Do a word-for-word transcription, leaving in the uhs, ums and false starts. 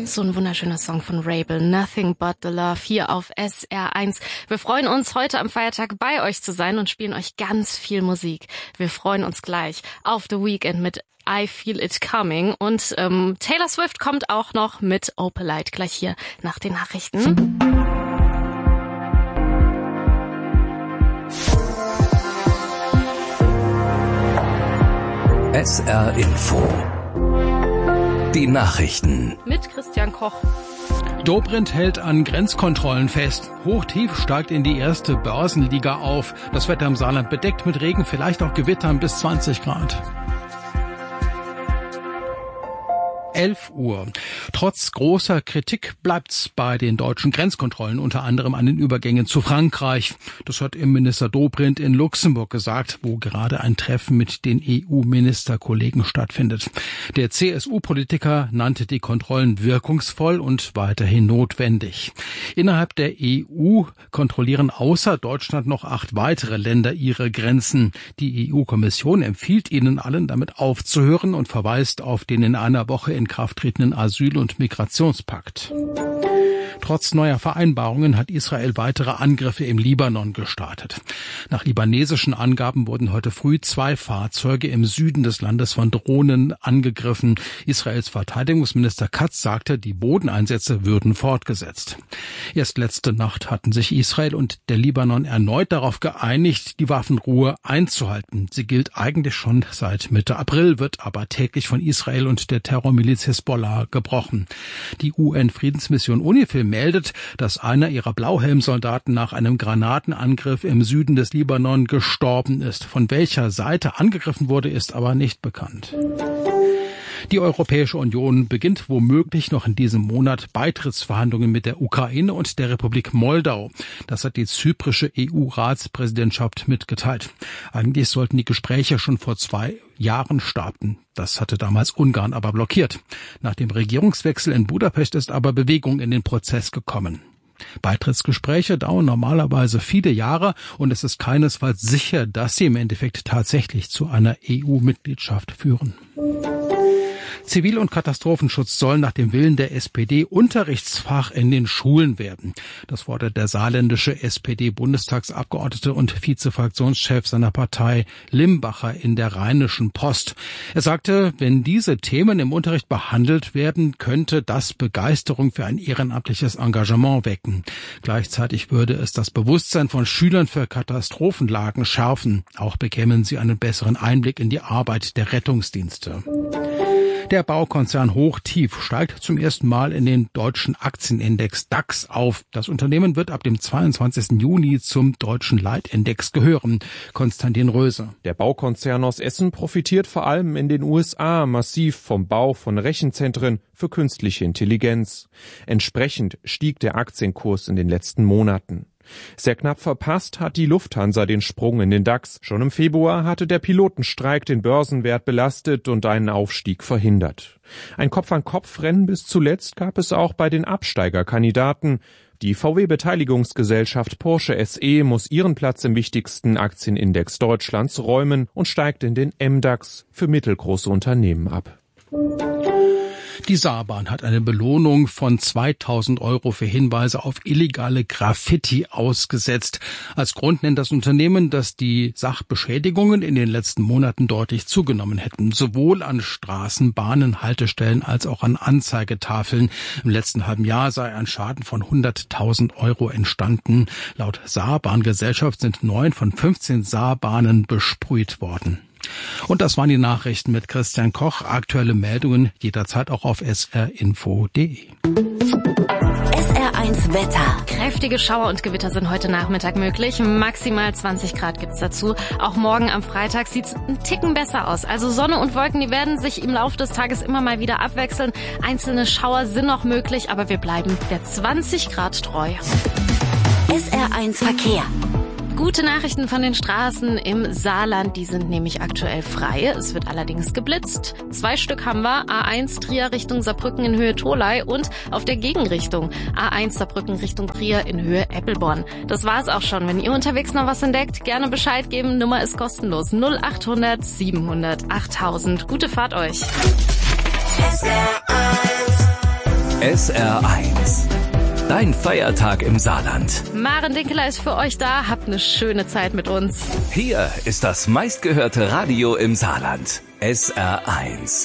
So ein wunderschöner Song von Rabel, Nothing But The Love, hier auf S R eins. Wir freuen uns, heute am Feiertag bei euch zu sein und spielen euch ganz viel Musik. Wir freuen uns gleich auf The Weeknd mit I Feel It Coming und ähm, Taylor Swift kommt auch noch mit Opalite gleich hier nach den Nachrichten. S R Info. Die Nachrichten. Mit Christian Koch. Dobrindt hält an Grenzkontrollen fest. Hochtief steigt in die erste Börsenliga auf. Das Wetter im Saarland bedeckt mit Regen, vielleicht auch Gewittern bis zwanzig Grad. elf Uhr. Trotz großer Kritik bleibt's bei den deutschen Grenzkontrollen, unter anderem an den Übergängen zu Frankreich. Das hat Innenminister Dobrindt in Luxemburg gesagt, wo gerade ein Treffen mit den E U-Ministerkollegen stattfindet. Der C S U-Politiker nannte die Kontrollen wirkungsvoll und weiterhin notwendig. Innerhalb der E U kontrollieren außer Deutschland noch acht weitere Länder ihre Grenzen. Die E U-Kommission empfiehlt ihnen allen, damit aufzuhören und verweist auf den in einer Woche in Kraft tretenden Asyl- und Migrationspakt. Trotz neuer Vereinbarungen hat Israel weitere Angriffe im Libanon gestartet. Nach libanesischen Angaben wurden heute früh zwei Fahrzeuge im Süden des Landes von Drohnen angegriffen. Israels Verteidigungsminister Katz sagte, die Bodeneinsätze würden fortgesetzt. Erst letzte Nacht hatten sich Israel und der Libanon erneut darauf geeinigt, die Waffenruhe einzuhalten. Sie gilt eigentlich schon seit Mitte April, wird aber täglich von Israel und der Terrormiliz Hisbollah gebrochen. Die U N-Friedensmission UNIFIL meldet, dass einer ihrer Blauhelmsoldaten nach einem Granatenangriff im Süden des Libanon gestorben ist. Von welcher Seite angegriffen wurde, ist aber nicht bekannt. Die Europäische Union beginnt womöglich noch in diesem Monat Beitrittsverhandlungen mit der Ukraine und der Republik Moldau. Das hat die zyprische E U-Ratspräsidentschaft mitgeteilt. Eigentlich sollten die Gespräche schon vor zwei Jahren starten. Das hatte damals Ungarn aber blockiert. Nach dem Regierungswechsel in Budapest ist aber Bewegung in den Prozess gekommen. Beitrittsgespräche dauern normalerweise viele Jahre und es ist keinesfalls sicher, dass sie im Endeffekt tatsächlich zu einer E U-Mitgliedschaft führen. Zivil- und Katastrophenschutz soll nach dem Willen der S P D Unterrichtsfach in den Schulen werden. Das fordert der saarländische S P D-Bundestagsabgeordnete und Vizefraktionschef seiner Partei Limbacher in der Rheinischen Post. Er sagte, wenn diese Themen im Unterricht behandelt werden, könnte das Begeisterung für ein ehrenamtliches Engagement wecken. Gleichzeitig würde es das Bewusstsein von Schülern für Katastrophenlagen schärfen. Auch bekämen sie einen besseren Einblick in die Arbeit der Rettungsdienste. Der Baukonzern Hochtief steigt zum ersten Mal in den deutschen Aktienindex DAX auf. Das Unternehmen wird ab dem zweiundzwanzigsten Juni zum deutschen Leitindex gehören. Konstantin Röse. Der Baukonzern aus Essen profitiert vor allem in den U S A massiv vom Bau von Rechenzentren für künstliche Intelligenz. Entsprechend stieg der Aktienkurs in den letzten Monaten. Sehr knapp verpasst hat die Lufthansa den Sprung in den DAX. Schon im Februar hatte der Pilotenstreik den Börsenwert belastet und einen Aufstieg verhindert. Ein Kopf-an-Kopf-Rennen bis zuletzt gab es auch bei den Absteigerkandidaten. Die V W-Beteiligungsgesellschaft Porsche S E muss ihren Platz im wichtigsten Aktienindex Deutschlands räumen und steigt in den M DAX für mittelgroße Unternehmen ab. Die Saarbahn hat eine Belohnung von zweitausend Euro für Hinweise auf illegale Graffiti ausgesetzt. Als Grund nennt das Unternehmen, dass die Sachbeschädigungen in den letzten Monaten deutlich zugenommen hätten. Sowohl an Straßen, Bahnen, Haltestellen als auch an Anzeigetafeln. Im letzten halben Jahr sei ein Schaden von hunderttausend Euro entstanden. Laut Saarbahngesellschaft sind neun von fünfzehn Saarbahnen besprüht worden. Und das waren die Nachrichten mit Christian Koch. Aktuelle Meldungen jederzeit auch auf s r info punkt d e. S R eins Wetter. Kräftige Schauer und Gewitter sind heute Nachmittag möglich. Maximal zwanzig Grad gibt's dazu. Auch morgen am Freitag sieht's einen Ticken besser aus. Also Sonne und Wolken, die werden sich im Laufe des Tages immer mal wieder abwechseln. Einzelne Schauer sind noch möglich, aber wir bleiben der zwanzig Grad treu. S R eins Verkehr. Gute Nachrichten von den Straßen im Saarland, die sind nämlich aktuell frei. Es wird allerdings geblitzt. Zwei Stück haben wir, A eins Trier Richtung Saarbrücken in Höhe Tholey und auf der Gegenrichtung A eins Saarbrücken Richtung Trier in Höhe Eppelborn. Das war's auch schon. Wenn ihr unterwegs noch was entdeckt, gerne Bescheid geben. Nummer ist kostenlos. null achthundert siebenhundert achttausend. Gute Fahrt euch. S R eins. S R eins. Dein Feiertag im Saarland. Maren Dinkeler ist für euch da. Habt eine schöne Zeit mit uns. Hier ist das meistgehörte Radio im Saarland. S R eins.